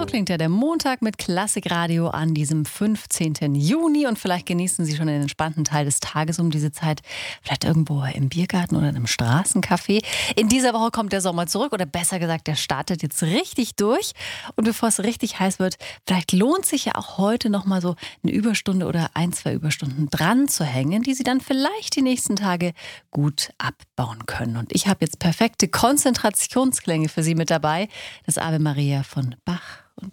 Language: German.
So klingt ja der Montag mit Klassikradio an diesem 15. Juni und vielleicht genießen Sie schon den entspannten Teil des Tages um diese Zeit, vielleicht irgendwo im Biergarten oder in einem Straßencafé. In dieser Woche kommt der Sommer zurück oder besser gesagt, der startet jetzt richtig durch und bevor es richtig heiß wird, vielleicht lohnt sich ja auch heute nochmal so eine Überstunde oder 1, 2 Überstunden dran zu hängen, die Sie dann vielleicht die nächsten Tage gut abbauen können. Und ich habe jetzt perfekte Konzentrationsklänge für Sie mit dabei, das Ave Maria von Bach. Und